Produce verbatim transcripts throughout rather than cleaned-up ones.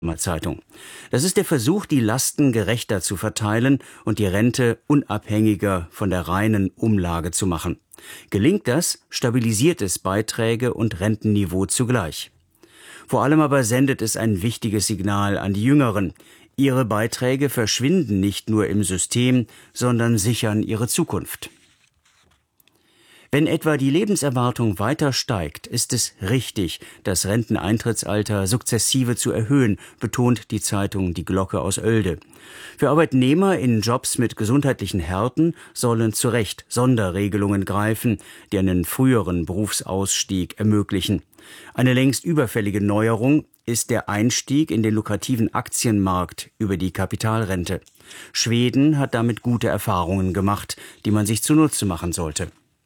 Zeitung. Das ist der Versuch, die Lasten gerechter zu verteilen und die Rente unabhängiger von der reinen Umlage zu machen. Gelingt das, stabilisiert es Beiträge und Rentenniveau zugleich. Vor allem aber sendet es ein wichtiges Signal an die Jüngeren. Ihre Beiträge verschwinden nicht nur im System, sondern sichern ihre Zukunft. Wenn etwa die Lebenserwartung weiter steigt, ist es richtig, das Renteneintrittsalter sukzessive zu erhöhen, betont die Zeitung Die Glocke aus Oelde. Für Arbeitnehmer in Jobs mit gesundheitlichen Härten sollen zu Recht Sonderregelungen greifen, die einen früheren Berufsausstieg ermöglichen. Eine längst überfällige Neuerung ist der Einstieg in den lukrativen Aktienmarkt über die Kapitalrente. Schweden hat damit gute Erfahrungen gemacht, die man sich zunutze machen sollte.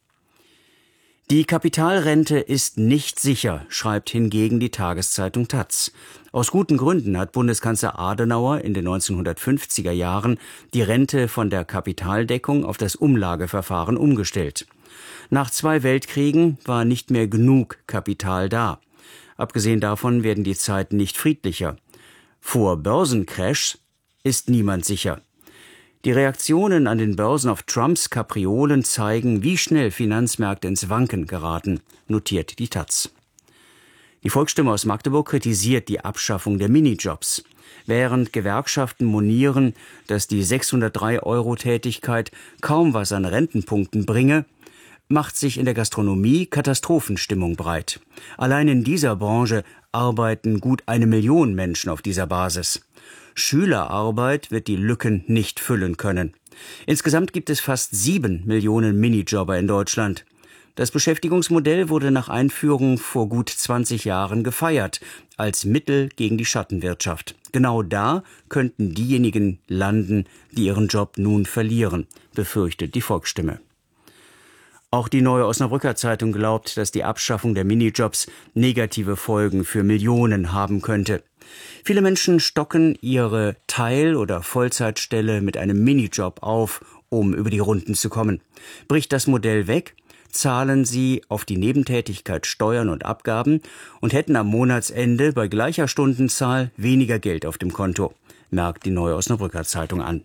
Die Kapitalrente ist nicht sicher, schreibt hingegen die Tageszeitung Taz. Aus guten Gründen hat Bundeskanzler Adenauer in den neunzehnhundertfünfziger Jahren die Rente von der Kapitaldeckung auf das Umlageverfahren umgestellt. Nach zwei Weltkriegen war nicht mehr genug Kapital da. Abgesehen davon werden die Zeiten nicht friedlicher. Vor Börsencrashs ist niemand sicher. Die Reaktionen an den Börsen auf Trumps Kapriolen zeigen, wie schnell Finanzmärkte ins Wanken geraten, notiert die Taz. Die Volksstimme aus Magdeburg kritisiert die Abschaffung der Minijobs. Während Gewerkschaften monieren, dass die sechshundertdrei-Euro-Tätigkeit kaum was an Rentenpunkten bringe, macht sich in der Gastronomie Katastrophenstimmung breit. Allein in dieser Branche arbeiten gut eine Million Menschen auf dieser Basis. Schülerarbeit wird die Lücken nicht füllen können. Insgesamt gibt es fast sieben Millionen Minijobber in Deutschland. Das Beschäftigungsmodell wurde nach Einführung vor gut zwanzig Jahren gefeiert, als Mittel gegen die Schattenwirtschaft. Genau da könnten diejenigen landen, die ihren Job nun verlieren, befürchtet die Volksstimme. Auch die Neue Osnabrücker Zeitung glaubt, dass die Abschaffung der Minijobs negative Folgen für Millionen haben könnte. Viele Menschen stocken ihre Teil- oder Vollzeitstelle mit einem Minijob auf, um über die Runden zu kommen. Bricht das Modell weg, zahlen sie auf die Nebentätigkeit Steuern und Abgaben und hätten am Monatsende bei gleicher Stundenzahl weniger Geld auf dem Konto, merkt die Neue Osnabrücker Zeitung an.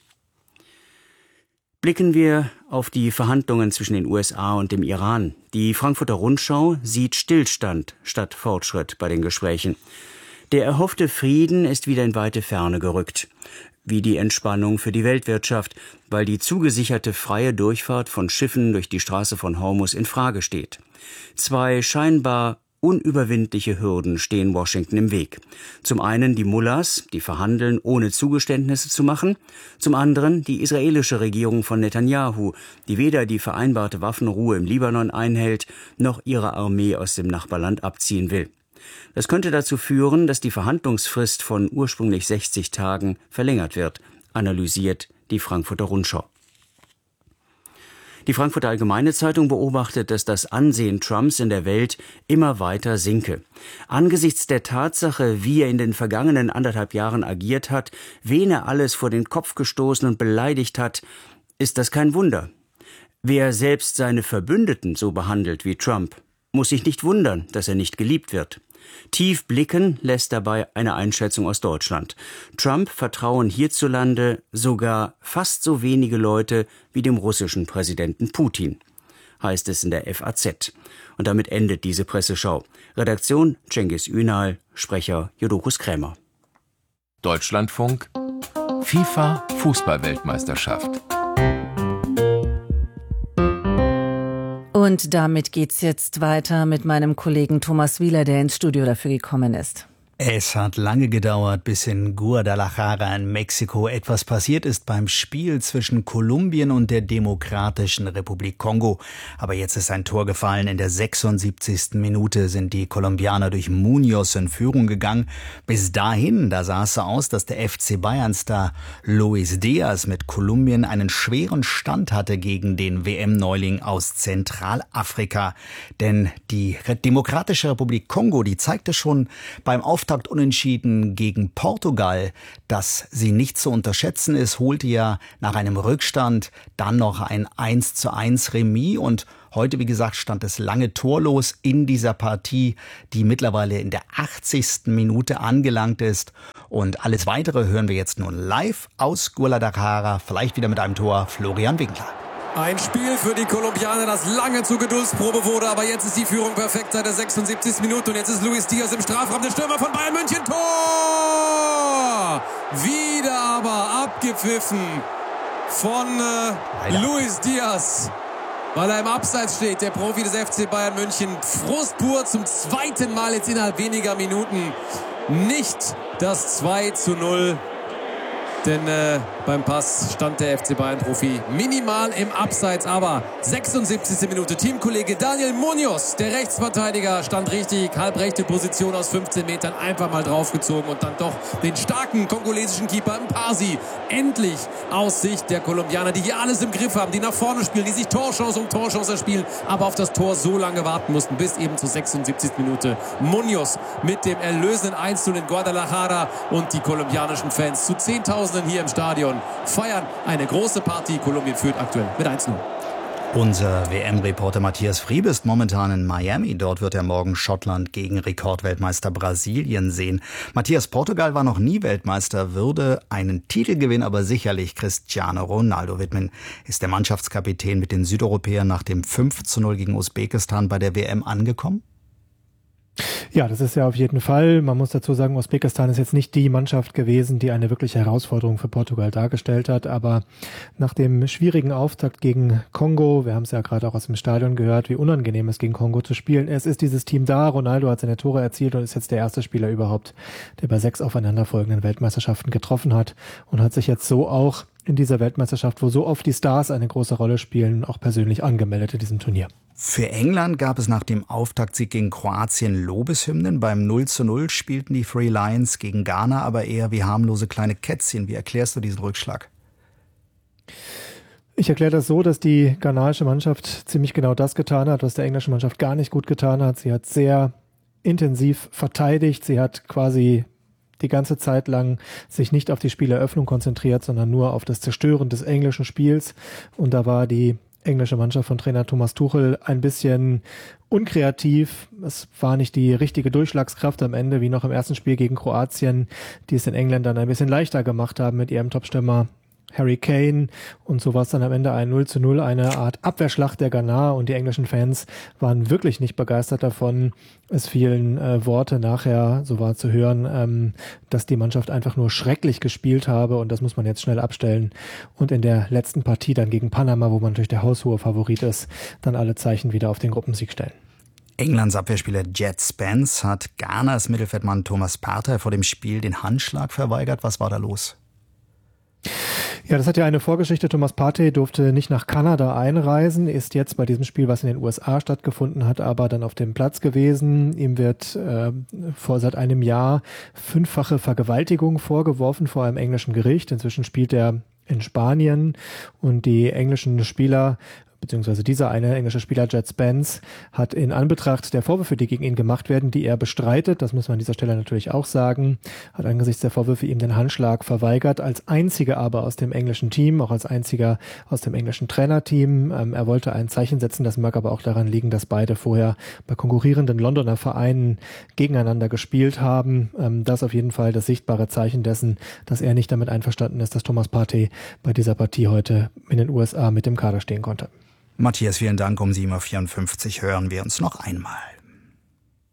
Blicken wir auf die Verhandlungen zwischen den U S A und dem Iran. Die Frankfurter Rundschau sieht Stillstand statt Fortschritt bei den Gesprächen. Der erhoffte Frieden ist wieder in weite Ferne gerückt, wie die Entspannung für die Weltwirtschaft, weil die zugesicherte freie Durchfahrt von Schiffen durch die Straße von Hormuz in Frage steht. Zwei scheinbar unüberwindliche Hürden stehen Washington im Weg. Zum einen die Mullahs, die verhandeln, ohne Zugeständnisse zu machen. Zum anderen die israelische Regierung von Netanyahu, die weder die vereinbarte Waffenruhe im Libanon einhält, noch ihre Armee aus dem Nachbarland abziehen will. Das könnte dazu führen, dass die Verhandlungsfrist von ursprünglich sechzig Tagen verlängert wird, analysiert die Frankfurter Rundschau. Die Frankfurter Allgemeine Zeitung beobachtet, dass das Ansehen Trumps in der Welt immer weiter sinke. Angesichts der Tatsache, wie er in den vergangenen anderthalb Jahren agiert hat, wen er alles vor den Kopf gestoßen und beleidigt hat, ist das kein Wunder. Wer selbst seine Verbündeten so behandelt wie Trump, muss sich nicht wundern, dass er nicht geliebt wird. Tief blicken lässt dabei eine Einschätzung aus Deutschland. Trump vertrauen hierzulande sogar fast so wenige Leute wie dem russischen Präsidenten Putin, heißt es in der F A Z. Und damit endet diese Presseschau. Redaktion Cengiz Ünal, Sprecher Jodokus Krämer. Deutschlandfunk FIFA Fußballweltmeisterschaft. Und damit geht's jetzt weiter mit meinem Kollegen Thomas Wieler, der ins Studio dafür gekommen ist. Es hat lange gedauert, bis in Guadalajara in Mexiko etwas passiert ist beim Spiel zwischen Kolumbien und der Demokratischen Republik Kongo. Aber jetzt ist ein Tor gefallen. In der sechsundsiebzigsten Minute sind die Kolumbianer durch Munoz in Führung gegangen. Bis dahin, da sah es so aus, dass der F C Bayern-Star Luis Diaz mit Kolumbien einen schweren Stand hatte gegen den W M-Neuling aus Zentralafrika. Denn die Demokratische Republik Kongo, die zeigte schon beim Auftritt Auftaktunentschieden gegen Portugal, dass sie nicht zu unterschätzen ist, holte ja nach einem Rückstand dann noch ein eins zu eins Remis und heute, wie gesagt, stand es lange torlos in dieser Partie, die mittlerweile in der achtzigsten Minute angelangt ist. Und alles Weitere hören wir jetzt nun live aus Guadalajara, vielleicht wieder mit einem Tor Florian Winkler. Ein Spiel für die Kolumbianer, das lange zur Geduldsprobe wurde, aber jetzt ist die Führung perfekt seit der sechsundsiebzigsten Minute und jetzt ist Luis Diaz im Strafraum, der Stürmer von Bayern München, Tor! Wieder aber abgepfiffen von äh, Luis Diaz, weil er im Abseits steht, der Profi des F C Bayern München. Frust pur zum zweiten Mal jetzt innerhalb weniger Minuten. Nicht das zwei zu null. Denn äh, beim Pass stand der F C Bayern-Profi minimal im Abseits. Aber sechsundsiebzigste Minute. Teamkollege Daniel Munoz, der Rechtsverteidiger, stand richtig. Halbrechte Position aus fünfzehn Metern. Einfach mal draufgezogen und dann doch den starken kongolesischen Keeper Mpasi. Endlich aus Sicht der Kolumbianer, die hier alles im Griff haben, die nach vorne spielen, die sich Torchance um Torchance erspielen, aber auf das Tor so lange warten mussten, bis eben zur sechsundsiebzigsten Minute. Munoz mit dem erlösenden eins zu null in Guadalajara und die kolumbianischen Fans zu Zehntausenden hier im Stadion feiern eine große Party. Kolumbien führt aktuell mit eins zu null. Unser W M-Reporter Matthias Friebe ist momentan in Miami. Dort wird er morgen Schottland gegen Rekordweltmeister Brasilien sehen. Matthias, Portugal war noch nie Weltmeister, würde einen Titelgewinn aber sicherlich Cristiano Ronaldo widmen. Ist der Mannschaftskapitän mit den Südeuropäern nach dem fünf zu null gegen Usbekistan bei der W M angekommen? Ja, das ist ja auf jeden Fall. Man muss dazu sagen, Usbekistan ist jetzt nicht die Mannschaft gewesen, die eine wirkliche Herausforderung für Portugal dargestellt hat. Aber nach dem schwierigen Auftakt gegen Kongo, wir haben es ja gerade auch aus dem Stadion gehört, wie unangenehm es gegen Kongo zu spielen. Es ist dieses Team da. Ronaldo hat seine Tore erzielt und ist jetzt der erste Spieler überhaupt, der bei sechs aufeinanderfolgenden Weltmeisterschaften getroffen hat und hat sich jetzt so auch in dieser Weltmeisterschaft, wo so oft die Stars eine große Rolle spielen, auch persönlich angemeldet in diesem Turnier. Für England gab es nach dem Auftaktsieg gegen Kroatien Lobeshymnen. Beim null zu null spielten die Three Lions gegen Ghana aber eher wie harmlose kleine Kätzchen. Wie erklärst du diesen Rückschlag? Ich erkläre das so, dass die ghanaische Mannschaft ziemlich genau das getan hat, was der englischen Mannschaft gar nicht gut getan hat. Sie hat sehr intensiv verteidigt. Sie hat quasi die ganze Zeit lang sich nicht auf die Spieleröffnung konzentriert, sondern nur auf das Zerstören des englischen Spiels. Und da war die englische Mannschaft von Trainer Thomas Tuchel ein bisschen unkreativ. Es war nicht die richtige Durchschlagskraft am Ende, wie noch im ersten Spiel gegen Kroatien, die es den Engländern ein bisschen leichter gemacht haben mit ihrem Topstürmer Harry Kane, und so war es dann am Ende ein null zu null, eine Art Abwehrschlacht der Ghanaer, und die englischen Fans waren wirklich nicht begeistert davon. Es fielen äh, Worte nachher, so war zu hören, ähm, dass die Mannschaft einfach nur schrecklich gespielt habe, und das muss man jetzt schnell abstellen und in der letzten Partie dann gegen Panama, wo man natürlich der haushohe Favorit ist, dann alle Zeichen wieder auf den Gruppensieg stellen. Englands Abwehrspieler Jet Spence hat Ghanas Mittelfeldmann Thomas Partey vor dem Spiel den Handschlag verweigert. Was war da los? Ja, das hat ja eine Vorgeschichte. Thomas Partey durfte nicht nach Kanada einreisen, ist jetzt bei diesem Spiel, was in den U S A stattgefunden hat, aber dann auf dem Platz gewesen. Ihm wird äh, vor seit einem Jahr fünffache Vergewaltigung vorgeworfen vor einem englischen Gericht. Inzwischen spielt er in Spanien, und die englischen Spieler, beziehungsweise dieser eine englische Spieler, Jet Spence, hat in Anbetracht der Vorwürfe, die gegen ihn gemacht werden, die er bestreitet, das muss man an dieser Stelle natürlich auch sagen, hat angesichts der Vorwürfe ihm den Handschlag verweigert, als einziger aber aus dem englischen Team, auch als einziger aus dem englischen Trainerteam. Ähm, er wollte ein Zeichen setzen, das mag aber auch daran liegen, dass beide vorher bei konkurrierenden Londoner Vereinen gegeneinander gespielt haben. Ähm, das auf jeden Fall das sichtbare Zeichen dessen, dass er nicht damit einverstanden ist, dass Thomas Partey bei dieser Partie heute in den U S A mit dem Kader stehen konnte. Matthias, vielen Dank. Um sieben Uhr vierundfünfzig hören wir uns noch einmal.